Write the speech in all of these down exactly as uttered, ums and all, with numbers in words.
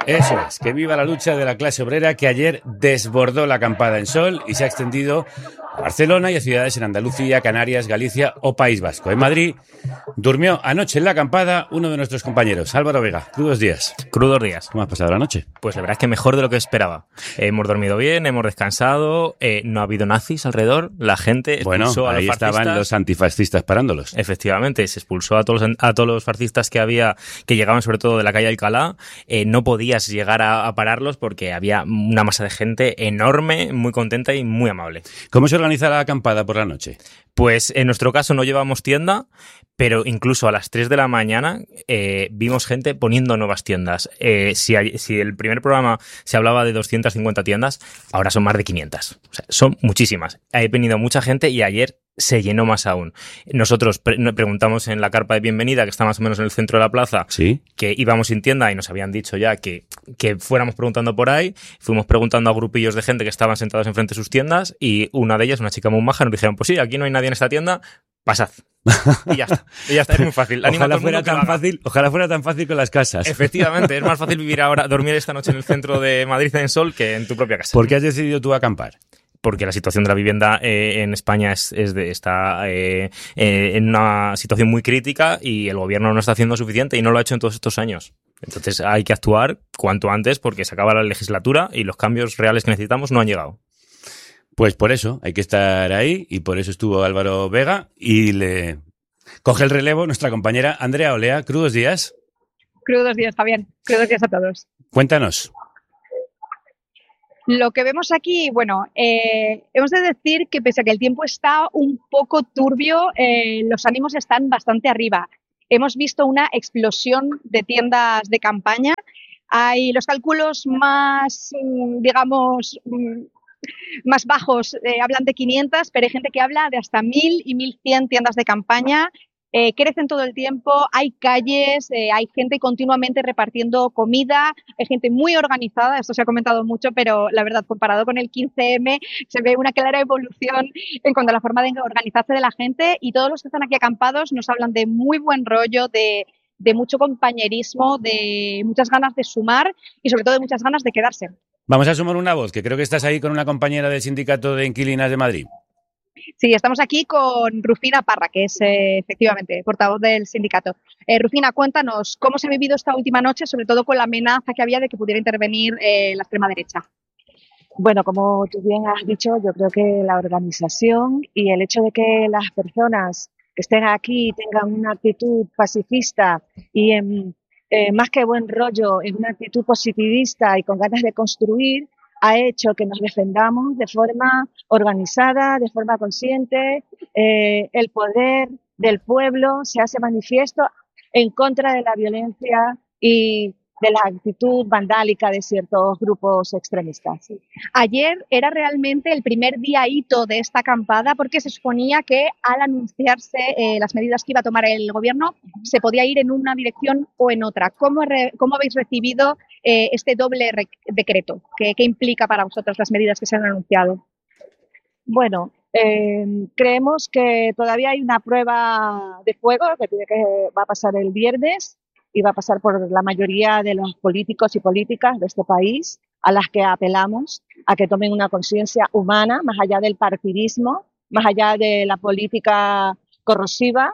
Eso es, que viva la lucha de la clase obrera que ayer desbordó la acampada en Sol y se ha extendido a Barcelona y a ciudades en Andalucía, Canarias, Galicia o País Vasco. En Madrid durmió anoche en la acampada uno de nuestros compañeros, Álvaro Vega. Crudos días. Crudos días. ¿Cómo has pasado la noche? Pues la verdad es que mejor de lo que esperaba. Eh, hemos dormido bien, hemos descansado, eh, no ha habido nazis alrededor, la gente expulsó bueno, a los fascistas. Ahí estaban los antifascistas parándolos. Efectivamente, se expulsó a todos los, a todos los fascistas que había, que llegaban sobre todo de la calle Alcalá. Eh, no podías llegar a, a pararlos porque había una masa de gente enorme, muy contenta y muy amable. ¿Cómo se organiza la acampada por la noche? Pues en nuestro caso no llevamos tienda, pero incluso a las tres de la mañana eh, vimos gente poniendo nuevas tiendas. Eh, si, hay, si el primer programa se hablaba de doscientas cincuenta tiendas, ahora son más de quinientas. O sea, son muchísimas. Ha venido mucha gente y ayer se llenó más aún. Nosotros pre- preguntamos en la carpa de bienvenida, que está más o menos en el centro de la plaza, ¿sí?, que íbamos sin tienda y nos habían dicho ya que, que fuéramos preguntando por ahí. Fuimos preguntando a grupillos de gente que estaban sentados enfrente de sus tiendas y una de ellas, una chica muy maja, nos dijeron, pues sí, aquí no hay nadie en esta tienda, pasad. Y ya está. Y ya está, es muy fácil. Ojalá fuera tan fácil, ojalá fuera tan fácil con las casas. Efectivamente, es más fácil vivir ahora, dormir esta noche en el centro de Madrid en Sol que en tu propia casa. ¿Por qué has decidido tú acampar? Porque la situación de la vivienda eh, en España es, es de, está eh, eh, en una situación muy crítica y el gobierno no está haciendo suficiente y no lo ha hecho en todos estos años. Entonces hay que actuar cuanto antes porque se acaba la legislatura y los cambios reales que necesitamos no han llegado. Pues por eso hay que estar ahí y por eso estuvo Álvaro Vega y le coge el relevo nuestra compañera Andrea Olea. Crudos días. Crudos días, Fabián. Crudos días a todos. Cuéntanos. Lo que vemos aquí, bueno, eh, hemos de decir que pese a que el tiempo está un poco turbio, eh, los ánimos están bastante arriba. Hemos visto una explosión de tiendas de campaña. Hay los cálculos más, digamos, más bajos, eh, hablan de quinientas, pero hay gente que habla de hasta mil y mil cien tiendas de campaña. Eh, crecen todo el tiempo, hay calles, eh, hay gente continuamente repartiendo comida, hay gente muy organizada, esto se ha comentado mucho, pero la verdad, comparado con el quince eme, se ve una clara evolución en cuanto a la forma de organizarse de la gente y todos los que están aquí acampados nos hablan de muy buen rollo, de, de mucho compañerismo, de muchas ganas de sumar y sobre todo de muchas ganas de quedarse. Vamos a sumar una voz, que creo que estás ahí con una compañera del Sindicato de Inquilinas de Madrid. Sí, estamos aquí con Rufina Parra, que es eh, efectivamente portavoz del sindicato. Eh, Rufina, cuéntanos cómo se ha vivido esta última noche, sobre todo con la amenaza que había de que pudiera intervenir eh, la extrema derecha. Bueno, como tú bien has dicho, yo creo que la organización y el hecho de que las personas que estén aquí tengan una actitud pacifista y en, eh, más que buen rollo, en una actitud positivista y con ganas de construir, ha hecho que nos defendamos de forma organizada, de forma consciente. Eh, el poder del pueblo se hace manifiesto en contra de la violencia y de la actitud vandálica de ciertos grupos extremistas. Ayer era realmente el primer día hito de esta acampada porque se suponía que al anunciarse eh, las medidas que iba a tomar el gobierno se podía ir en una dirección o en otra. ¿Cómo, re, cómo habéis recibido eh, este doble re- decreto? ¿Qué, ¿Qué implica para vosotros las medidas que se han anunciado? Bueno, eh, creemos que todavía hay una prueba de fuego que, tiene que va a pasar el viernes y va a pasar por la mayoría de los políticos y políticas de este país, a las que apelamos a que tomen una conciencia humana, más allá del partidismo, más allá de la política corrosiva.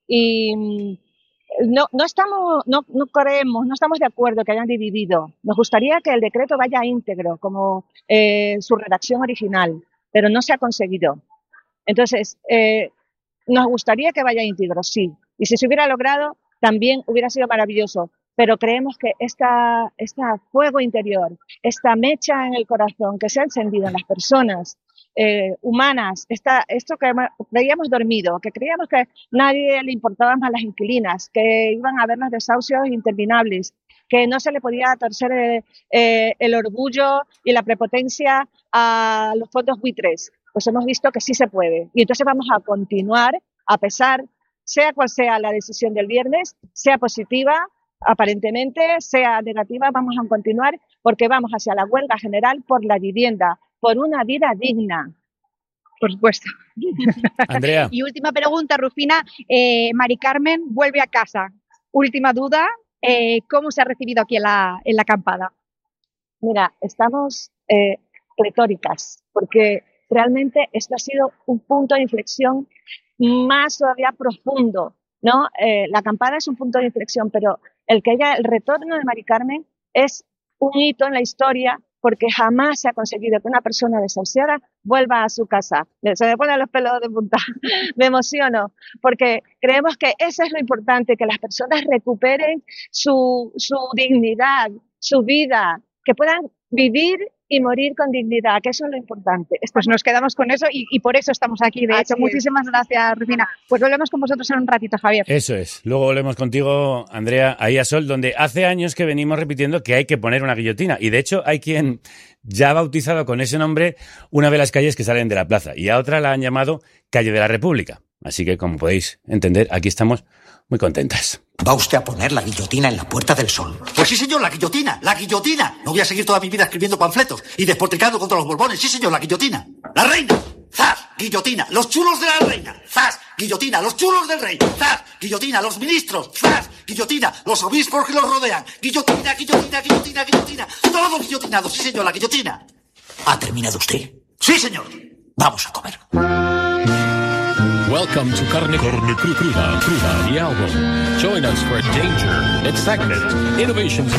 Y no, no estamos, no, no creemos, no estamos de acuerdo que hayan dividido. Nos gustaría que el decreto vaya íntegro, como eh, su redacción original, pero no se ha conseguido. Entonces, eh, nos gustaría que vaya íntegro, sí. Y si se hubiera logrado, también hubiera sido maravilloso, pero creemos que esta, este fuego interior, esta mecha en el corazón que se ha encendido en las personas eh, humanas, esta, esto que creíamos dormido, que creíamos que nadie le importaban más las inquilinas, que iban a haber los desahucios interminables, que no se le podía torcer eh, eh, el orgullo y la prepotencia a los fondos buitres, pues hemos visto que sí se puede. Y entonces vamos a continuar a pesar sea cual sea la decisión del viernes, sea positiva, aparentemente, sea negativa, vamos a continuar porque vamos hacia la huelga general por la vivienda, por una vida digna. Por supuesto. Andrea. Y última pregunta, Rufina. Eh, Mari Carmen vuelve a casa. Última duda, eh, ¿cómo se ha recibido aquí en la, en la acampada? Mira, estamos eh, retóricas, porque realmente esto ha sido un punto de inflexión más todavía profundo, ¿no? Eh, la acampada es un punto de inflexión, pero el que haya el retorno de Mari Carmen es un hito en la historia, porque jamás se ha conseguido que una persona desahuciada vuelva a su casa. Se me ponen los pelos de punta, me emociono, porque creemos que eso es lo importante, que las personas recuperen su, su dignidad, su vida, que puedan vivir y morir con dignidad, que eso es lo importante. Pues nos quedamos con eso y, y por eso estamos aquí. De hecho, Así muchísimas es. gracias, Rufina. Pues volvemos con vosotros en un ratito, Javier. Eso es. Luego volvemos contigo, Andrea, ahí a Sol, donde hace años que venimos repitiendo que hay que poner una guillotina. Y de hecho hay quien ya ha bautizado con ese nombre una de las calles que salen de la plaza y a otra la han llamado Calle de la República. Así que, como podéis entender, aquí estamos muy contentas. ¿Va usted a poner la guillotina en la Puerta del Sol? Pues sí, señor, la guillotina, la guillotina. No voy a seguir toda mi vida escribiendo panfletos y despotricando contra los borbones. Sí, señor, la guillotina. La reina. ¡Zas! Guillotina. Los chulos de la reina. ¡Zas! Guillotina. Los chulos del rey. ¡Zas! Guillotina. Los ministros. ¡Zas! Guillotina. Los obispos que los rodean. Guillotina, guillotina, guillotina, guillotina. Todos guillotinados. Sí, señor, la guillotina. ¿Ha terminado usted? Sí, señor. Vamos a comer. Welcome to Carne, Carne Cru- Cruda, Cruda, the album. Join us for danger, excitement, innovations.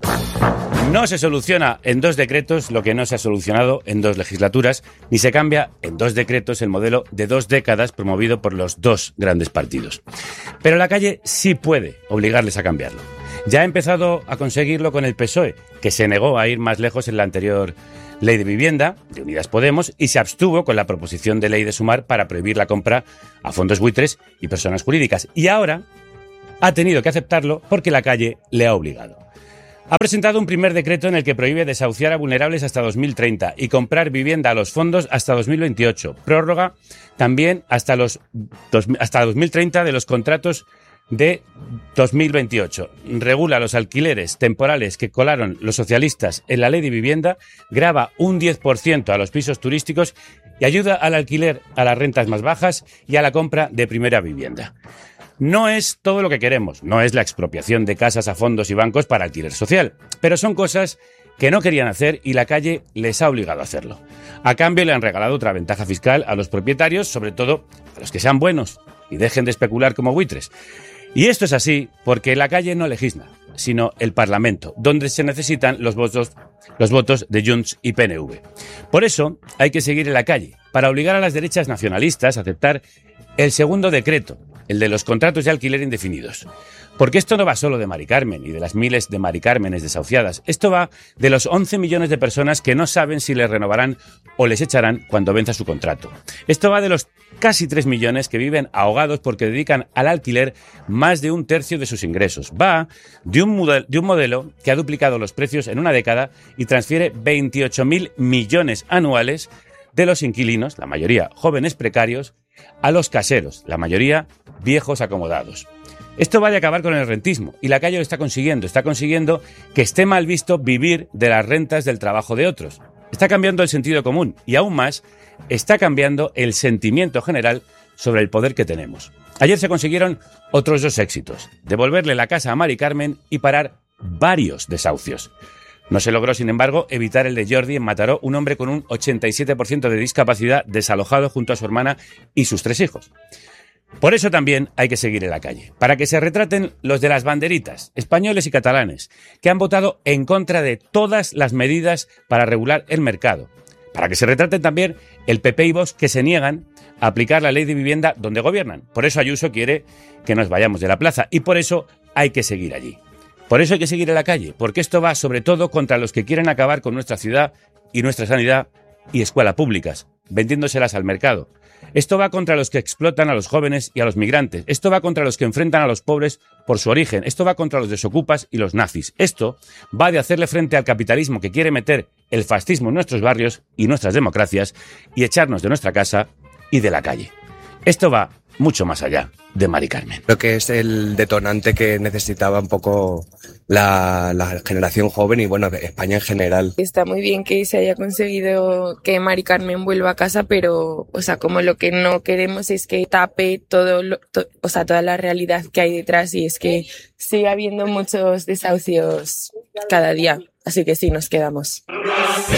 No se soluciona en dos decretos lo que no se ha solucionado en dos legislaturas, ni se cambia en dos decretos el modelo de dos décadas promovido por los dos grandes partidos. Pero la calle sí puede obligarles a cambiarlo. Ya ha empezado a conseguirlo con el P S O E, que se negó a ir más lejos en la anterior Ley de Vivienda, de Unidas Podemos, y se abstuvo con la proposición de ley de Sumar para prohibir la compra a fondos buitres y personas jurídicas. Y ahora ha tenido que aceptarlo porque la calle le ha obligado. Ha presentado un primer decreto en el que prohíbe desahuciar a vulnerables hasta dos mil treinta y comprar vivienda a los fondos hasta dos mil veintiocho. Prórroga también hasta, los, dos, hasta dos mil treinta de los contratos de dos mil veintiocho. Regula los alquileres temporales que colaron los socialistas en la Ley de Vivienda, grava un diez por ciento a los pisos turísticos y ayuda al alquiler a las rentas más bajas y a la compra de primera vivienda. No es todo lo que queremos, no es la expropiación de casas a fondos y bancos para alquiler social, pero son cosas que no querían hacer y la calle les ha obligado a hacerlo. A cambio le han regalado otra ventaja fiscal a los propietarios, sobre todo a los que sean buenos y dejen de especular como buitres. Y esto es así porque la calle no legisla, sino el Parlamento, donde se necesitan los votos, los votos de Junts y P N V. Por eso hay que seguir en la calle, para obligar a las derechas nacionalistas a aceptar el segundo decreto, el de los contratos de alquiler indefinidos. Porque esto no va solo de Mari Carmen y de las miles de Mari Cármenes desahuciadas. Esto va de los once millones de personas que no saben si les renovarán o les echarán cuando venza su contrato. Esto va de los casi tres millones que viven ahogados porque dedican al alquiler más de un tercio de sus ingresos. Va de un, model, de un modelo que ha duplicado los precios en una década y transfiere veintiocho mil millones anuales de los inquilinos, la mayoría jóvenes precarios, a los caseros, la mayoría viejos acomodados. Esto va de acabar con el rentismo y la calle lo está consiguiendo. Está consiguiendo que esté mal visto vivir de las rentas del trabajo de otros. Está cambiando el sentido común y aún más está cambiando el sentimiento general sobre el poder que tenemos. Ayer se consiguieron otros dos éxitos: devolverle la casa a Mari Carmen y parar varios desahucios. No se logró, sin embargo, evitar el de Jordi en Mataró, un hombre con un ochenta y siete por ciento de discapacidad desalojado junto a su hermana y sus tres hijos. Por eso también hay que seguir en la calle, para que se retraten los de las banderitas, españoles y catalanes, que han votado en contra de todas las medidas para regular el mercado. Para que se retraten también el P P y Vox, que se niegan a aplicar la ley de vivienda donde gobiernan. Por eso Ayuso quiere que nos vayamos de la plaza y por eso hay que seguir allí. Por eso hay que seguir en la calle, porque esto va sobre todo contra los que quieren acabar con nuestra ciudad y nuestra sanidad y escuelas públicas, vendiéndoselas al mercado. Esto va contra los que explotan a los jóvenes y a los migrantes. Esto va contra los que enfrentan a los pobres por su origen. Esto va contra los desocupas y los nazis. Esto va de hacerle frente al capitalismo que quiere meter el fascismo en nuestros barrios y nuestras democracias y echarnos de nuestra casa y de la calle. Esto va mucho más allá de Mari Carmen. Creo que es el detonante que necesitaba un poco la, la generación joven y, bueno, España en general. Está muy bien que se haya conseguido que Mari Carmen vuelva a casa, pero, o sea, como lo que no queremos es que tape todo, lo, to, o sea, toda la realidad que hay detrás, y es que sigue habiendo muchos desahucios cada día. Así que sí, nos quedamos.